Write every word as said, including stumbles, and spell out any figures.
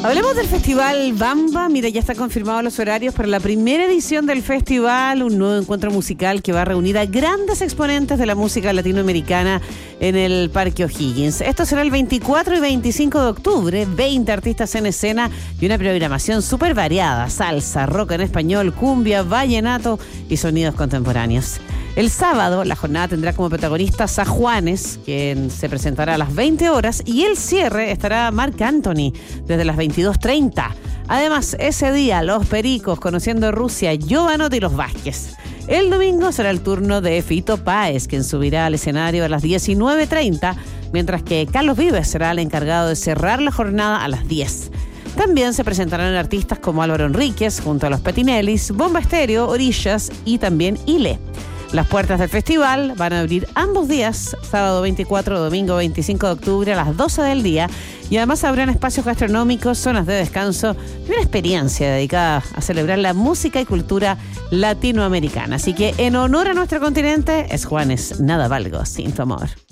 Hablemos del Festival Bamba. Mira, ya están confirmados los horarios para la primera edición del festival, un nuevo encuentro musical que va a reunir a grandes exponentes de la música latinoamericana en el Parque O'Higgins. Esto será el veinticuatro y veinticinco de octubre, veinte artistas en escena y una programación súper variada: salsa, rock en español, cumbia, vallenato y sonidos contemporáneos. El sábado, la jornada tendrá como protagonistas a Juanes, quien se presentará a las veinte horas, y el cierre estará Marc Anthony desde las veintidós treinta. Además, ese día, Los Pericos, Conociendo Rusia, Jovanotti y Los Vázquez. El domingo será el turno de Fito Páez, quien subirá al escenario a las diecinueve treinta, mientras que Carlos Vives será el encargado de cerrar la jornada a las diez. También se presentarán artistas como Álvaro Enríquez, junto a los Petinellis, Bomba Estéreo, Orillas y también Ile. Las puertas del festival van a abrir ambos días, sábado veinticuatro, domingo veinticinco de octubre a las doce del día, y además habrán espacios gastronómicos, zonas de descanso y una experiencia dedicada a celebrar la música y cultura latinoamericana. Así que en honor a nuestro continente, es Juanes, nada valgo sin tu amor.